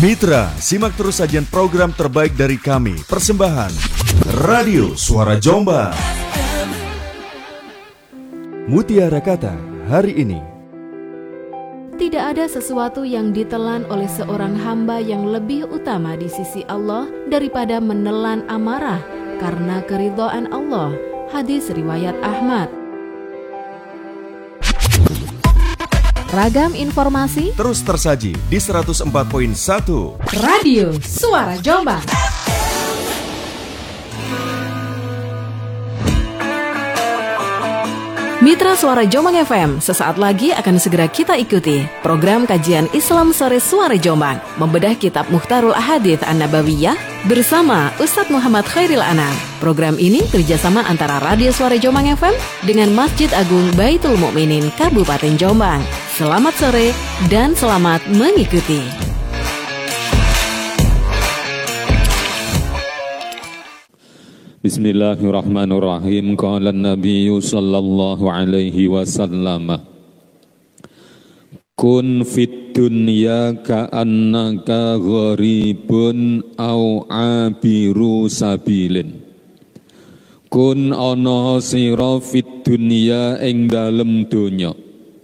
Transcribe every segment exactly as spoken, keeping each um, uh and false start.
Mitra, simak terus sajian program terbaik dari kami. Persembahan Radio Suara Jombang. Mutiara Kata hari ini. Tidak ada sesuatu yang ditelan oleh seorang hamba yang lebih utama di sisi Allah daripada menelan amarah karena keridhaan Allah. Hadis riwayat Ahmad. Ragam informasi terus tersaji di seratus empat koma satu Radio Suara Jombang. Mitra Suara Jombang F M, sesaat lagi akan segera kita ikuti program kajian Islam Sore Suara Jombang, membedah kitab Mukhtarul Ahadits An-Nabawiyah bersama Ustadz Muhammad Khairil Anam. Program ini kerjasama antara Radio Suara Jombang F M dengan Masjid Agung Baitul Mukminin Kabupaten Jombang. Selamat sore dan selamat mengikuti. Bismillahirrahmanirrahim. Qala an-nabiy sallallahu alaihi wasallam, kun fid dunya ka'annaka gharibun au abiru sabilin. Kun ana sira fid dunya ing dalem donya,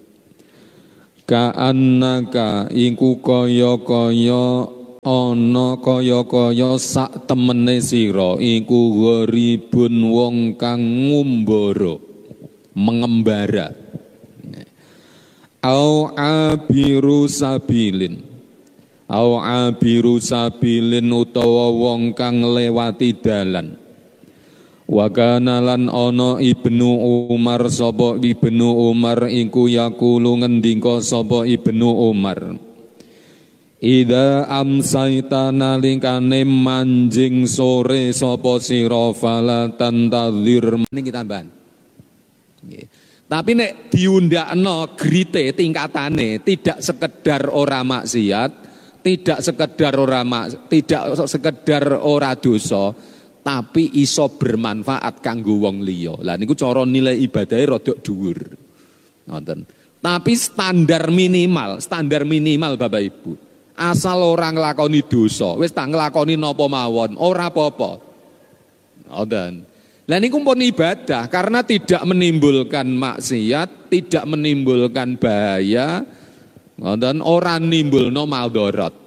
ka'annaka iku kaya-kaya ana kaya-kaya sak temene sira iku gharibun wong kang ngumbara, mengembara. Au abiru sabilin, au abiru sabilin utawa wong kang lewati dalan. Wa kana lan ana Ibnu Umar, sapa Ibnu Umar iku yaqulu ngendika sapa Ibnu Umar, Ida amsaita nalikane manjing sore sapa sira fala tantadzir. Niki tambahan. Nggih. Tapi nek diundakno grite tingkatane tidak sekedar ora maksiat, tidak sekedar ora mak, tidak sekedar ora dosa, tapi iso bermanfaat kanggo wong liya. Lah niku cara nilai ibadahe rada dhuwur. Ngoten. Tapi standar minimal, standar minimal Bapak Ibu. Asal orang nglakoni dosa, wis tak nglakoni napa mawon, ora apa-apa. Ngoten. Lah niku pun ibadah karena tidak menimbulkan maksiat, tidak menimbulkan bahaya, ngoten, ora nimbulno maldharat.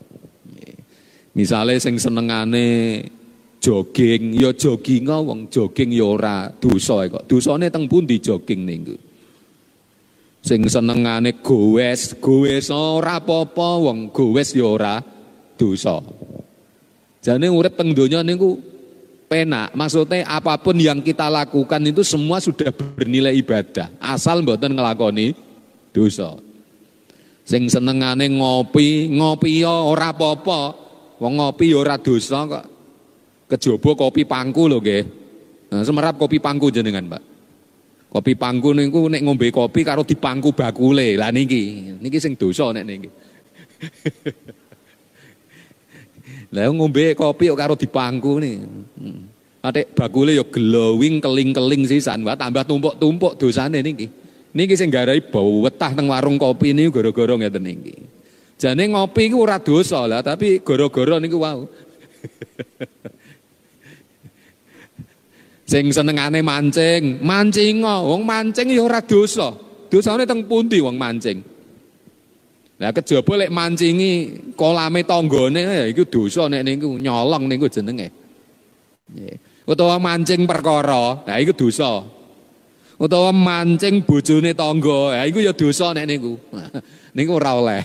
Misale sing senengane jogging, ya jogging wong jogging ya ora dosa kok. Dosane teng pundi jogging niku? Sing senengane gowes, gowes ora apa-apa wong gowes ya ora dosa. Jane urip teng donya niku penak. Maksudnya apapun yang kita lakukan itu semua sudah bernilai ibadah, asal mboten nglakoni dosa. Sing senengane ngopi, ngopi ya ora apa-apa. Wong ngopi ya ora dosa kok. Kejaba kopi pangku lho nggih. Nah, semerap kopi pangku jenengan, Pak. Kopi pangku niku nek ngombe kopi karo dipangku bakule. Lah niki, niki sing dosa nek niki. Lah ngombe kopi kok karo dipangku nih. Atik bakule ya glowing keling-keling sisan, Pak, tambah tumpuk-tumpuk dosane niki. Niki sing garai bau wetah teng warung kopi niku gara-gara ngeten niki. Jane ngopi iku ora dosa lah, tapi gara-gara niku wau. Sing senengane mancing, mancing wong mancing ya ora dosa. Dosane teng pundi wong mancing? Lah kejaba lek mancingi kolame tanggane ya iku dosa nek niku nyolong niku jenenge. Nggih. Utawa mancing perkara, nah iku dosa. Utawa mancing bojone tangga, ya iku ya dosa nek niku. Niku ora oleh.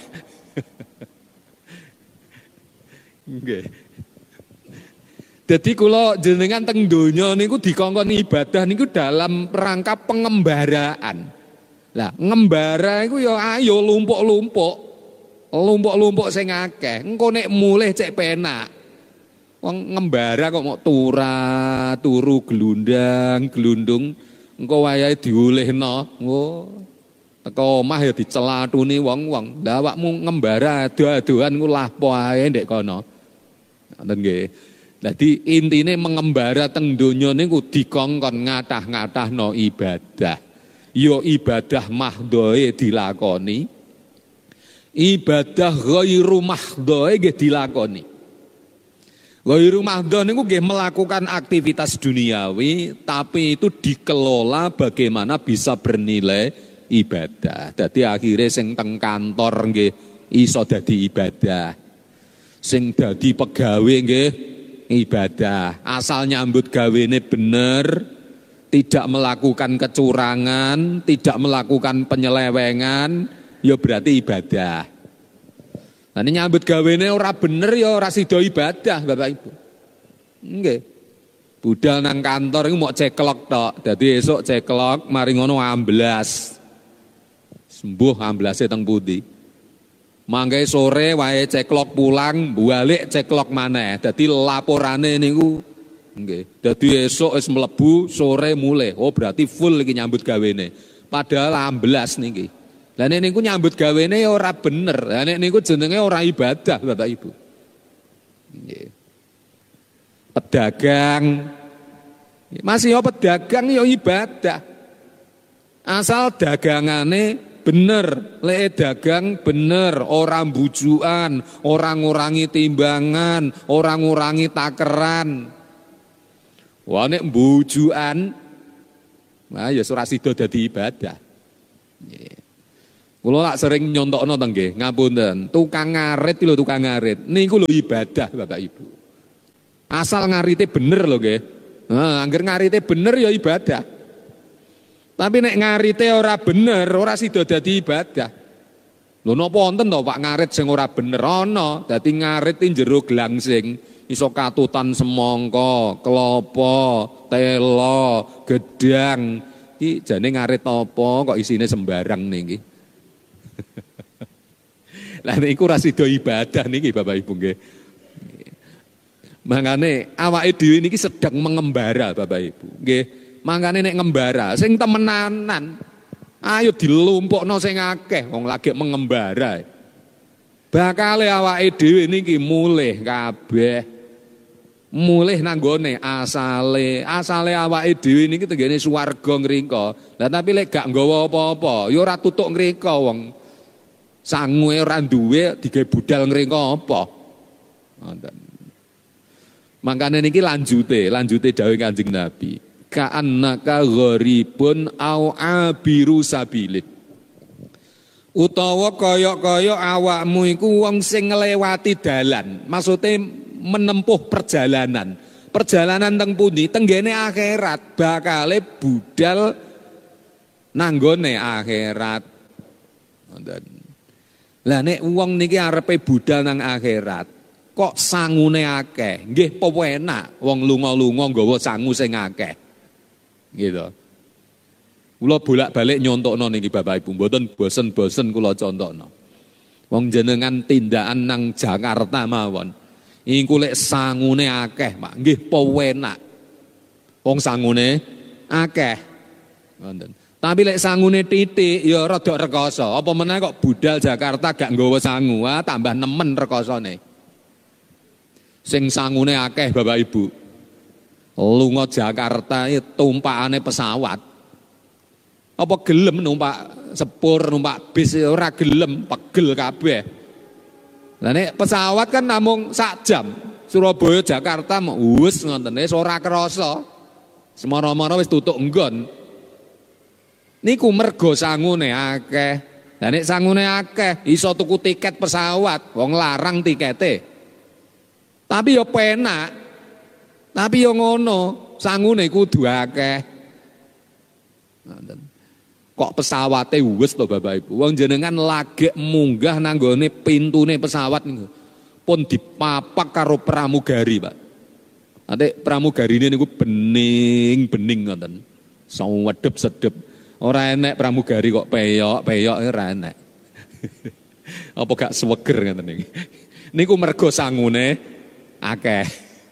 Nggih. Jadi kula jenengan teng donya niku dikongkon ibadah niku dalam rangka pengembaraan. Lah ngembara iku ya ayo lumpuk-lumpuk. Lumpuk-lumpuk sing akeh. Engko nek mulih cek penak. Wong ngembara kok mau turah, turu glundang, glundung, engko wayahe diulihno. Oh. Teko omah ya dicelatuni wong-wong. Lah awakmu ngembara ado-adoan ku lah po ae ndek kono. Ngoten nggih. Jadi intine mengembara teng donya niku dikongkon ngatah-ngatahno ibadah. Ya ibadah mahdhoe dilakoni. ibadah ghairu mahdha nggih dilakoni. Ghairu mahdha niku nggih melakukan aktivitas duniawi tapi itu dikelola bagaimana bisa bernilai ibadah. Dadi akhirnya sing teng kantor nggih iso dadi ibadah. Sing dadi pegawe nggih ibadah. Asal nyambut gawene bener, tidak melakukan kecurangan, tidak melakukan penyelewengan, ya berarti ibadah. Nah, ini nyambut gawene ora bener ya ora sida ibadah, Bapak Ibu. Nggih. Budal nang kantor iku mau ceklok tok. Dadi esuk ceklok, mari ngono amblas. Sembuh amblase teng pundi. Mangke sore wae ceklok pulang, balik ceklok maneh. Dadi laporane niku nggih. Dadi esuk wis mlebu, sore mulai. Oh, berarti full iki nyambut gawene. Padahal amblas niki. Lah nek niku nyambut gawene ya ora bener. Lah nek niku jenenge ora ibadah, Bapak Ibu. Nggih. Pedagang masih ya pedagang ya ibadah. Asal dagangane bener, lek dagang bener, orang bujukan, orang ngurangi timbangan, orang ngurangi takeran. Wah nek bujukan, nah ya ora sida dadi ibadah. Nggih. Kula lak sering nyontokno teng nggih, ngapunten. Tukang ngarit lho tukang ngarit. Niku lho ibadah Bapak Ibu. Asal ngarite bener lho nggih. Nah, angger ngarite bener ya ibadah. Tapi nek ngarite ora bener, ora sida dadi ibadah. Lho napa wonten to Pak ngarit sing ora bener ana? Dadi ngarit ing jero glangsing iso katutan semangka, kelapa, tela, gedang. Iki jane ngarit apa kok isine sembarang niki. Lah niku ora sida ibadah niki Bapak Ibu nggih. Mangane awake dhewe niki sedang mengembara Bapak Ibu. Nggih, mangane nek ngembara sing temenanan ayo dilumpukno sing akeh wong lagi mengembara. Bakale awake dhewe niki mulih kabeh. Mulih nang gone asale, asale awake dhewe niki tenggene swarga ngrika. Lah tapi lek gak nggawa apa-apa, ya ora tutuk ngrika wong. Sangue ora duwe digawe budal ngrika apa. Ngoten. Mangkane niki lanjute, lanjute dawuh Kanjeng Nabi. Ka'annaka gharibun au abiru sabilin. Utawa kaya-kaya awakmu iku wong sing nglewati dalan, maksude menempuh perjalanan. Perjalanan teng pundi? Tenggene akhirat, bakale budal nanggone akhirat. Ngoten. Lah nek wong niki arepe budal nang akhirat, kok sangune akeh. Nggih apa enak wong lunga-lunga nggawa sangu sing akeh. Gitu. Kula bolak-balik nyontokno niki Bapak Ibu, mboten bosen-bosen kula contokno. Wong jenengan tindakan nang Jakarta mawon. Iku lek sangune akeh, Pak. Nggih apa enak. Wong sangune akeh. Ngoten. Tapi lek sangune titik ya rada rekoso. Apa meneh kok budal Jakarta gak nggawa sangu, ah tambah nemen rekosone. Sing sangune akeh Bapak Ibu. Lunga Jakarta ya tumpakane pesawat. Apa gelem numpak sepur, numpak bis ora gelem, pegel kabeh. Lah nek pesawat kan namung sak jam. Surabaya Jakarta wis ngoten wis ora krasa. Semana-mana wis tutuk nggon. Niku mergo sangune akeh. Lah nek sangune akeh iso tuku tiket pesawat, wong larang tikete. Tapi ya penak. Tapi ya ngono, sangune kudu akeh. Kok pesawate wis to Bapak Ibu. Wong jenengan lagi munggah nang gone pintune pesawat niku. Pun dipapak karo pramugari, Pak. Nanti pramugarine niku bening-bening ngoten. Sawedep-sedep. Ora enek pramugari kok peyok-peyok ora enek. Apa gak seweger ngoten niki. Niku mergo sangune akeh.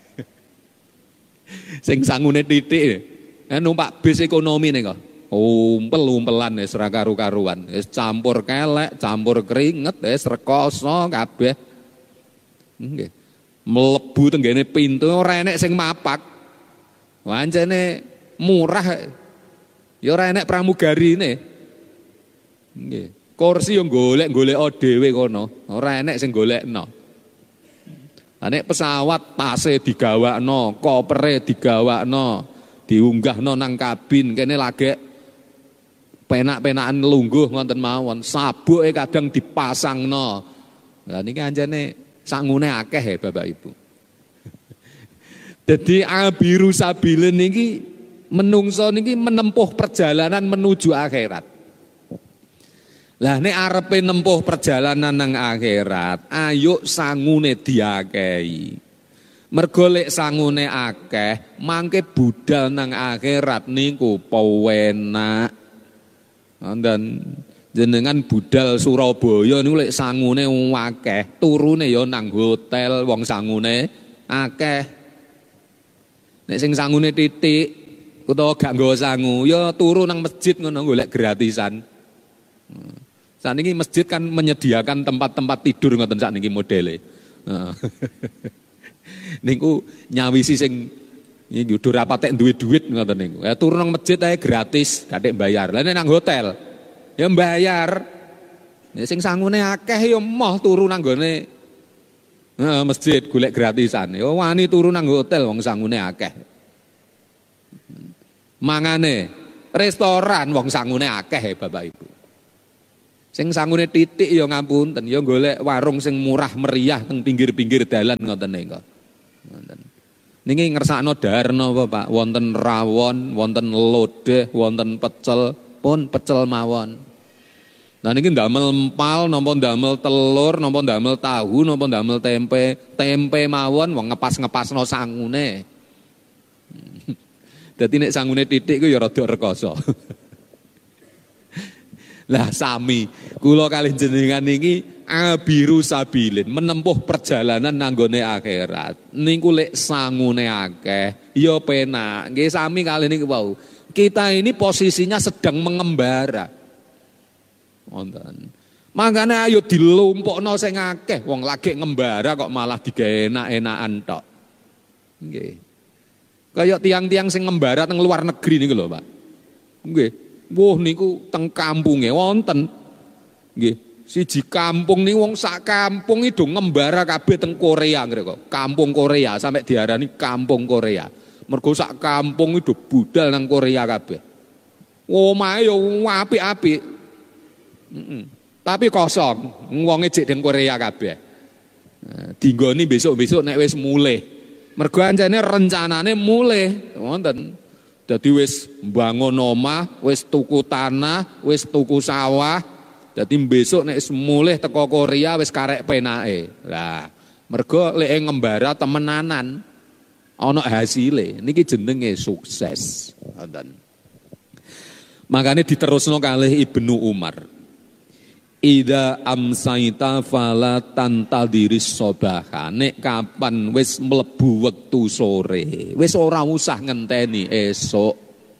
Sing sangune titik numpak bis ekonomi niku. Umpel-umpelan wis ora karu-karuan. Wis campur kelek, campur keringet, wis rekoso kabeh. Nggih. Mlebu tenggene pintu ora enek sing mapak. Wancene murah. Ya ora enek pramugarine. Nggih. Kursi yang golek-golek dhewe kono, ora enek sing golekno. Nek pesawat tase digawakno, kopere digawakno, diunggahno nang kabin kene lagi penak-penakan lungguh ngoten mawon. Sabuke kadang dipasangno. Lah niki anjene sangune akeh ya Bapak Ibu. Jadi abiru sabilin niki menungso niki menempuh perjalanan menuju akhirat. Lah nek arepe nempuh perjalanan nang akhirat, ayo sangune diakehi. Mergo lek sangune akeh, mangke budal nang akhirat niku penak. Dan jenengan budal Surabaya niku lek sangune akeh, turune ya nang hotel wong sangune akeh. Nek sing sangune titik utawa gak nggawa sangu, ya turu nang masjid ngono golek gratisan. Saat ini masjid kan menyediakan tempat-tempat tidur ngoten saat ini modele. Niku nyawisi sing iki udah rapatek duwe duit ngoten niku. Ya turu nang masjid ae gratis, gak bayar. Lah nek nang hotel ya bayar. Nek sing sangune akeh ya moh turu nang gone nah, masjid golek gratisan. Ya wani turu nang hotel wong sangune akeh. Mangane restoran wong sangune akeh ya Bapak Ibu. Sing sangune titik ya ngapunten, ya golek warung sing murah meriah teng pinggir-pinggir dalan ngoten niku. Ngoten. Niki ngersakno darna apa Pak? Wonten rawon, wonten lodeh, wonten pecel, pun pecel mawon. Nah niki ndamel empal, napa ndamel telur, napa ndamel tahu, napa ndamel tempe, tempe mawon wong ngepas-ngepasno sangune. Dadi nek sangune titik ku ya rada rekoso. Lah sami kula kalih jenengan niki abiru sabilin menempuh perjalanan nanggone akhirat. Niku lek sangune akeh ya penak. Nggih sami kalih niki wau. Kita ini posisinya sedang mengembara. Wonten. Mangkane ayo dilumpukno sing akeh wong lagi ngembara kok malah digawe enak-enakan tok. Nggih. Kayak tiang-tiang sing ngembara teng luar negeri niku lho, Pak. Nggih. Wah niku teng kampunge wonten. Nggih, siji kampung niku wong sak kampung itu ngembara kabeh teng Korea ngriko. Kampung Korea sampai diarani kampung Korea. Mergo sak kampung itu budal nang Korea kabeh. Omahe yo apik-apik. Heeh. Tapi kosong, wonge jek teng Korea kabeh. Nah, dinggoni besok-besok nek wis mulih. Mergo anjane rencanane mulih wonten. Dadi wis mbangun omah, wis tuku tanah, wis tuku sawah. Dadi besok nek mulih teko Korea wis karek penake. Lah, mergo lek ngembara temenanan ana hasile. Niki jenenge sukses. Ngoten. Makane diterusno kalih Ibnu Umar. Ida amsaita fala tantadiris sobaha. Nek kapan wis mlebu wektu sore, wis ora usah ngenteni esok.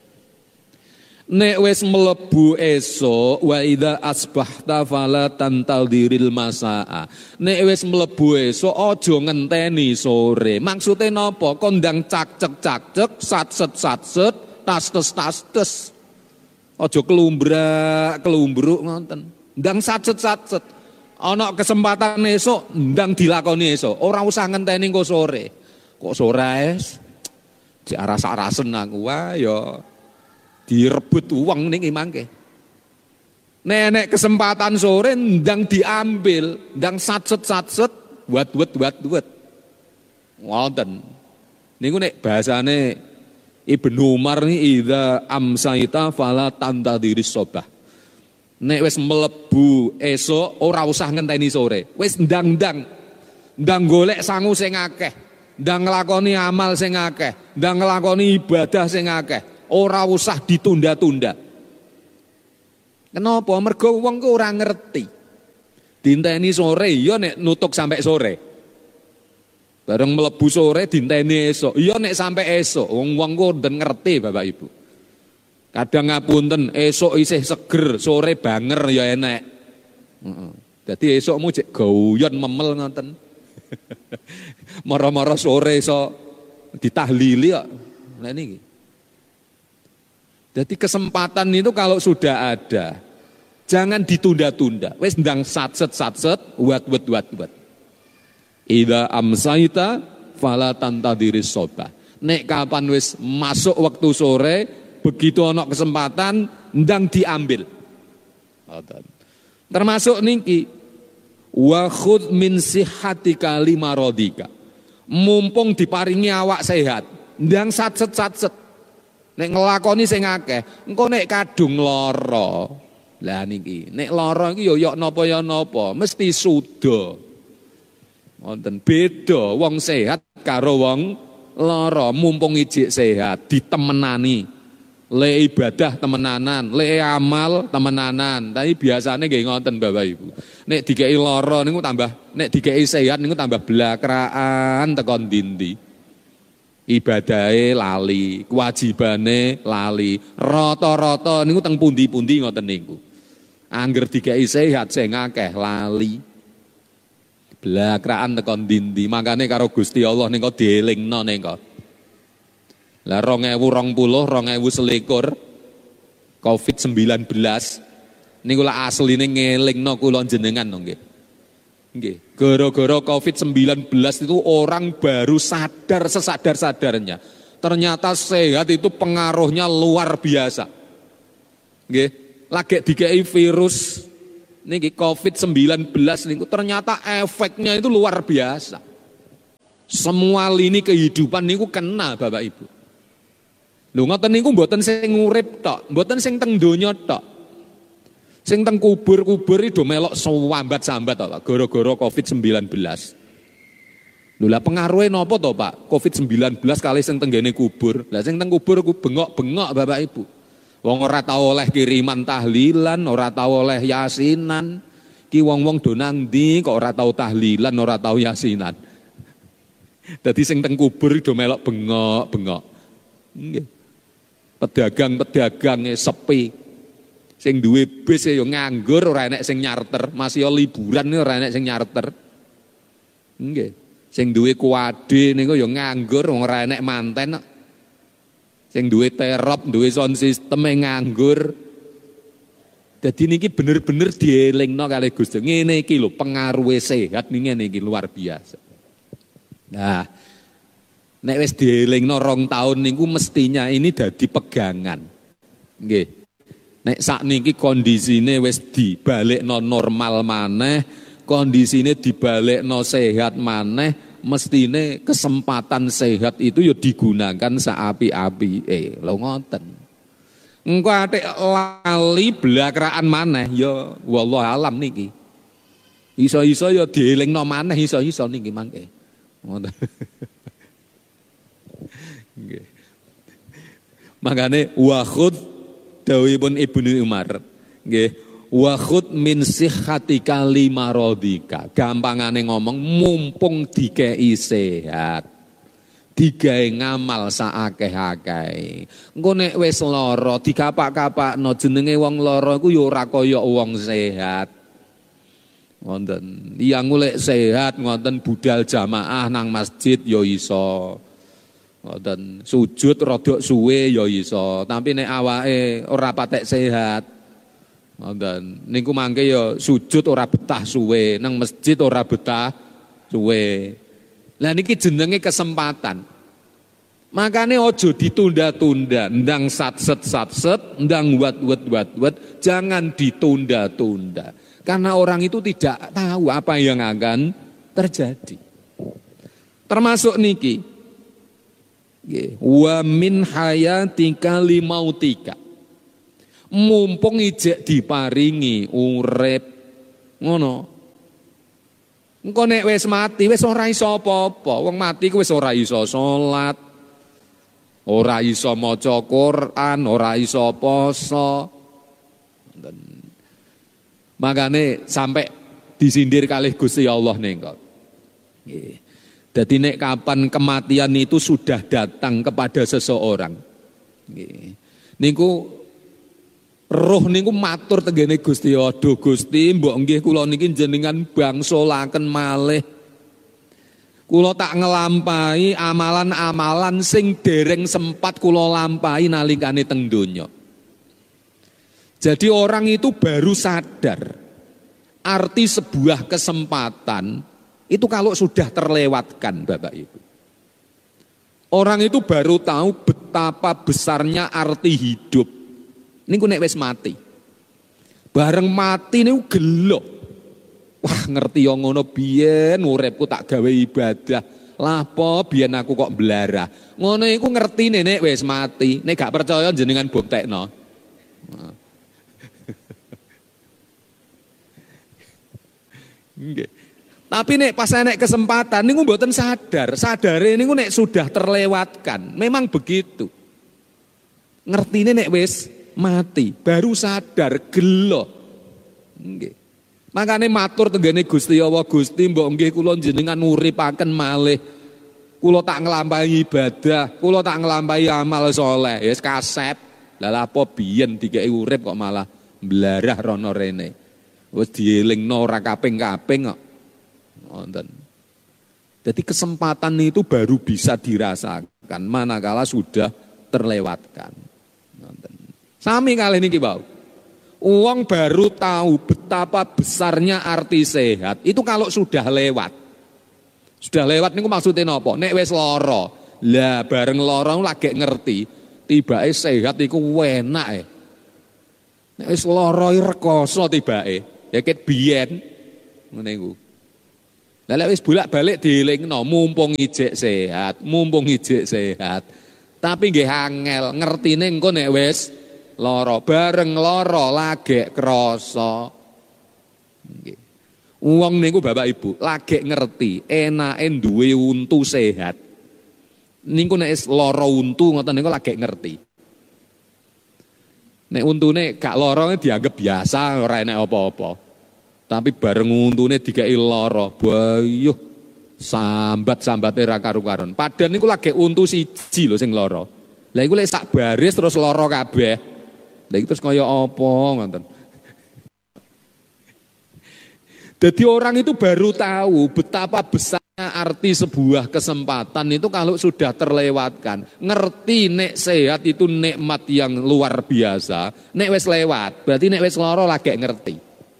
Nek wis mlebu esok, wa ida asbahta fala tantadiril masaa. Nek wis mlebu esok aja ngenteni sore. Maksude napa? Kondang cak-cek-cak-cek, satset-satset, tas-tes-tas-tes. Aja kelumbrak, kelumbruk ngoten. Ndang satset-satset. Ana kesempatan esuk ndang dilakoni esuk. Ora usah ngenteni engko sore. Kok sore es? Jek aras-arasen aku wae ya direbut uang niki mangke. Nenek kesempatan sore ndang diambil, ndang satset-satset, wat-wat-wat-wat. Ngoten. Niku nek bahasane Ibnu Umar ni idza amsaita fala tantadiris sobah. Nek wis mlebu esuk ora usah ngenteni sore. Wis ndang-ndang. Ndang golek sangu sing akeh. Ndang nglakoni amal sing akeh. Ndang nglakoni ibadah sing akeh. Ora usah ditunda-tunda. Kenapa? Mergo wong ku ora ngerti. Dinteni sore ya nek nutuk sampai sore. Bareng mlebu sore dinteni esuk. Ya nek sampai esuk. Wong-wong ku den ngerti Bapak Ibu. Kadang ngapunten esok isih seger, sore banger ya enek. Heeh. Dadi esokmu cek guyon memel ngoten. Mara-mara sore iso ditahlili kok. Lah niki. Jadi kesempatan itu kalau sudah ada, Jangan ditunda-tunda. Wis ndang satset-satset, wat-wat-wat-wat. Idza amsaita fala tantadiris sobah. Nek kapan wis masuk waktu sore, begitu ana kesempatan ndang diambil. Termasuk niki wa khudz min sihhatika limaradika. Mumpung diparingi awak sehat, ndang satset-satset. Nek nglakoni sing akeh, engko nek kadung lara. Lah niki, nek lara iki ya yok napa ya napa, mesti suda. Wonten beda wong sehat karo wong lara. Mumpung ijik sehat ditemenani. Le ibadah temenanan, le amal temenanan. Tapi biasane nggih ngoten Bapak Ibu. Nek dikeki lara niku tambah, nek dikeki sehat niku tambah blakraan tekon ndi-ndi. Ibadahe lali, kewajibane lali. Rata-rata niku teng pundi-pundi ngoten niku. Angger dikeki sehat sing akeh lali. Blakraan tekon ndi-ndi. Makane karo Gusti Allah nika dielingno nika. Lah dua ribu dua puluh, dua ribu selikur covid sembilan belas niku lak asline ngelingno kula jenengan nggih. Nggih, gara-gara covid sembilan belas itu orang baru sadar sesadar-sadarnya. Ternyata sehat itu pengaruhnya luar biasa. Nggih, lagi dikei virus niki covid sembilan belas niku ternyata efeknya itu luar biasa. Semua lini kehidupan niku kena Bapak Ibu. Lho ngoten niku mboten sing urip tok, mboten sing teng donya tok. Sing teng kubur-kubur itu melok sambat-sambat tok gara-gara covid sembilan belas. Lho lah pengaruhe napa to Pak? covid sembilan belas kali sing tenggene kubur. Lah sing teng kubur ku bengok-bengok Bapak Ibu. Wong ora tau oleh kiriman tahlilan, ora tau oleh yasinan. Ki wong-wong do nang ndi kok ora tau tahlilan, ora tau yasinan. Dadi sing teng kubur do melok bengok-bengok. Nggih. Pedagang-pedagang sepi. Sing duwe bis ya nganggur, ora enek sing nyarter, masih liburan ora enek sing nyarter. Nggih. Sing duwe kuwade niku ya nganggur, ora enek manten. Sing duwe terop, duwe sound system nganggur. Dadi niki bener-bener dielingno kalih Gusti. Ngene iki lho pengaruhe sehat ning ngene iki luar biasa. Nah, nek wis dielingno rong taun niku mestinya ini dadi pegangan. Nggih. Nek sakniki kondisine wis dibalekno normal maneh, kondisine dibalekno sehat maneh, mestine kesempatan sehat itu ya digunakan saapi-apike. Lho ngoten. Engko atik lali blakraan maneh ya wallahu alam niki. Iso-iso ya dielingno maneh iso-iso niki mangke. Ngoten. Nggih. Makane wa khud dawuhipun Ibnu Umar. Nggih, wa khud min sihhatika limaradika. Gampangane ngomong mumpung dikei sehat. Digawe ngamal saakeh-akeh. Engko nek wis lara dikapak-kapakno jenenge wong lara iku ya ora kaya wong sehat. Ngoten. Yang golek sehat ngoten budal jamaah nang masjid ya iso. Ngoten sujud rada suwe ya iso, tapi nek awake ora patek sehat. Ngoten niku mangke ya sujud ora betah suwe, nang masjid ora betah suwe. Lah niki jenenge kesempatan. Makane aja ditunda-tunda, ndang satset-satset, ndang wat-wat-wat-wat, jangan ditunda-tunda. Karena orang itu tidak tahu apa yang akan terjadi. Termasuk niki wa min hayatika limautika. Mumpung ijek diparingi urip ngono. Engko nek wis mati wis ora iso apa-apa. Wong mati ku wis ora iso salat, ora iso maca Quran, ora iso poso. Makane sampai disindir kalih Gusti Allah ning kok. Nggih. Dadi nek kapan kematian itu sudah datang kepada seseorang. Nggih. Niku roh niku matur tenggene Gusti, aduh Gusti, mbok nggih kula niki jenengan bangsulaken malih. Kula tak ngelampahi amalan-amalan sing dereng sempat kula lampahi nalikane teng donya. Jadi orang itu baru sadar arti sebuah kesempatan itu kalau sudah terlewatkan, Bapak Ibu. Orang itu baru tahu betapa besarnya arti hidup. Ini ku nek wis mati. Bareng mati niku gelo. Wah, ngerti yo ngono biyen uripku tak gawe ibadah. Lah apa biyen aku kok blarah. Ngono iku ngertine nek wis mati. Nek gak percaya jenengan buktekno. Nggih. Tapi nek pas nek kesempatan niku mboten sadar. Sadare niku nek sudah terlewatkan. Memang begitu. Ngertine nek wis mati, baru sadar gelo. Nggih. Makane matur tenggene Gusti Allah, Gusti mbok nggih kula jenengan uripaken malih. Kula tak nglampahi ibadah, kula tak nglampahi amal soleh. Wis kasep. Lah apa biyen dikeki urip kok malah mblarah rono rene. Wis dielingno ora kaping-kaping kok. Wonten. Jadi kesempatan itu baru bisa dirasakan manakala sudah terlewatkan. Wonten. Sami kali niki bau. Uang baru tahu betapa besarnya arti sehat. Itu kalau sudah lewat. Sudah lewat niku maksudnya napa? Nek wis lara. Lah bareng lara lagi ngerti, tibake sehat iku enak e. Nek wis lara rekoso tibake. Ya ket biyen ngene iku. Lah lek wis bolak-balik dielingno mumpung ijek sehat, mumpung ijek sehat. Tapi nggih angel ngertine engko nek wis lara, bareng lara lagi krasa. Nggih. Wong niku Bapak Ibu lagi ngerti enake duwe untu sehat. Niku nek wis lara untu ngoten niku lagi ngerti. Nek untune gak lara dianggap biasa ora enek apa-apa. Tapi bareng untune dikeki lara, bayuh sambat-sambate ra karu-karuan. Padahal niku lagi untu siji lho sing lara. Lah iku lek sak baris terus lara kabeh. Lah iki terus kaya apa ngoten. Jadi orang itu baru tahu betapa besarnya arti sebuah kesempatan itu kalau sudah terlewatkan. Ngerti nek sehat itu nikmat yang luar biasa. Nek wis lewat, berarti nek wis lara lagi ngerti.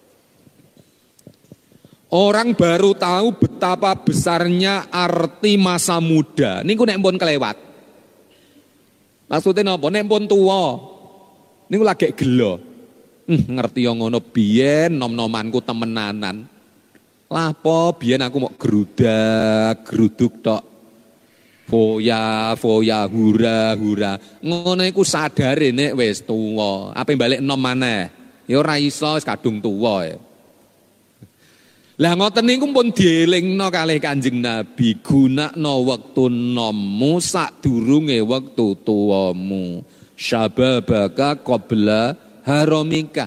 Orang baru tahu betapa besarnya arti masa muda. Niku nek pun kelewat. Maksudnya napa? Nek pun tuwa. Niku lagi gelo. Hmm, ngerti yang ngono biyen nom-nomanku temenanan. Lah apa biyen aku mau gerudak, geruduk tok. Foya, foya, hura, hura. Ngono iku sadare nek wis tuwa. Ape balik nom maneh? Ya ora iso wis kadung tuwa ya. Lah ngoten niku pun dielingno kalih Kanjeng Nabi, gunakno wektu nommu sadurunge wektu tuwamu. Syababaka qabla haramika.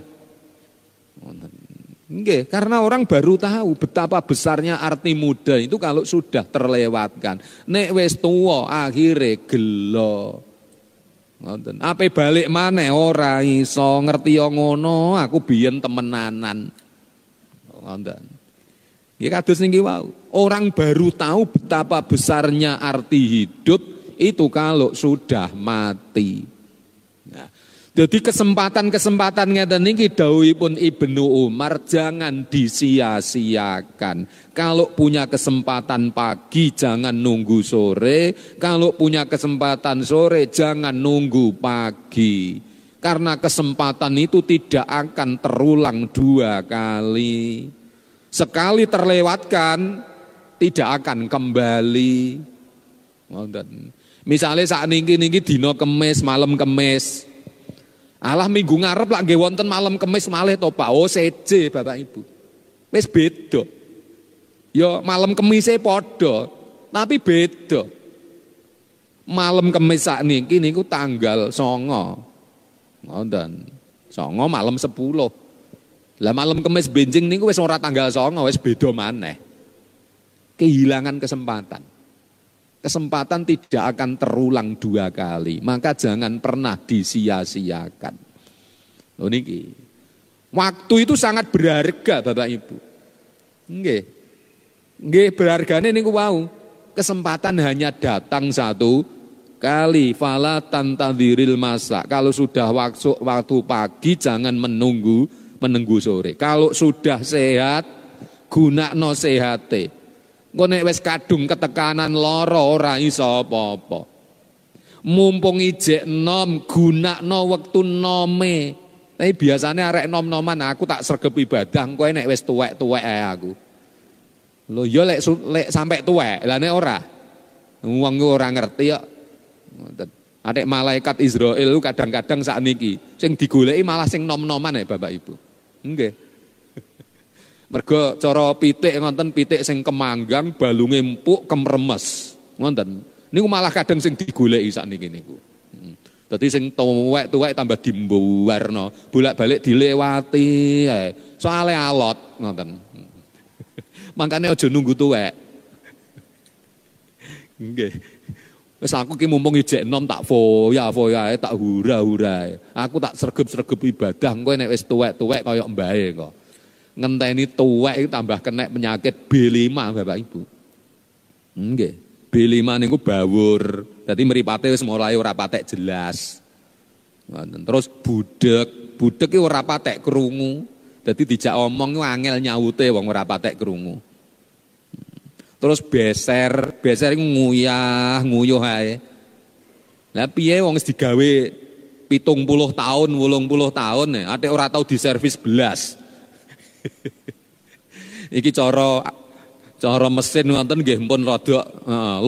Nggih, karena orang baru tahu betapa besarnya arti muda itu kalau sudah terlewatkan. Nek wis tuwa akhire gelo. Ngoten. Ape balik maneh ora iso ngerti yo ngono, aku biyen temenanan. Ngoten. Ya kados niki wau. Orang baru tahu betapa besarnya arti hidup itu kalau sudah mati. Nah, jadi kesempatan-kesempatan ngeten niki dawuhipun Ibnu Umar jangan disia-siakan. Kalau punya kesempatan pagi jangan nunggu sore, kalau punya kesempatan sore jangan nunggu pagi. Karena kesempatan itu tidak akan terulang dua kali. Sekali terlewatkan tidak akan kembali. Misalnya saat niki-niki dino Kemis, malam Kemis. Alah minggu ngarep lak nggih wonten malam Kemis malih to Pak. Oh seje Bapak Ibu. Wis beda. Ya malam Kemise padha, tapi beda. Malam Kemis sak niki niku tanggal songo. Ngoten. Songo malam sepuluh. Lah malam Kemis benjing niku wis ora tanggal songo, wis beda maneh. Kehilangan kesempatan. Kesempatan tidak akan terulang dua kali, maka jangan pernah disia-siakan. Loh niki. Waktu itu sangat berharga Bapak Ibu. Nggih. Nggih berhargane niku wau. Kesempatan hanya datang satu Kali fala tantadhiril masa. Kalau sudah waktu, waktu pagi jangan menunggu menunggu sore. Kalau sudah sehat, gunakno sehate. Engko nek wis kadung ketekanan lara ora iso apa-apa. Mumpung ijek nom gunakno wektu nome. Tapi biasanya arek nom-noman aku tak sregep ibadah engko nek wis tuwek-tuwek ae aku. Lho ya lek lek sampai tuwek, lah nek ora. Wong ora ngerti ya. Adek malaikat Israel kadang-kadang saat niki sing digoleki malah sing nom-noman ya Bapak Ibu. Nggih. Mergo cara pitik ngoten pitik sing kemanggang balunge empuk kemremes. Ngoten. Niku malah kadang sing digoleki saat niki niku. Dadi sing tuwek-tuwek tambah dimbuwarno, bolak-balik dilewati ae. Soale alot ngoten. Makane aja nunggu tuwek. Nggih. Wes aku ki mumpung ijek nom tak foya-foya tak hura-hura. Aku tak sregep-sregep ibadah engko nek wis tuwek-tuwek kaya mbae kok. Ngenteni tuwek itu tambah kena penyakit B lima Bapak Ibu. Nggih. B lima niku bawur. Dadi mripate wis mulai ora patek jelas. Terus budek, budek ki ora patek krungu. Dadi dijak omong ku angel nyaute wong ora patek krungu. Terus beser, beser nguyah, nguyuh ae. Lah piye wong wis digawe pitung puluh tahun, wolung puluh tahun ya, atik ora tau diservis belas. Iki cara cara mesin wonten nggih pun rada heeh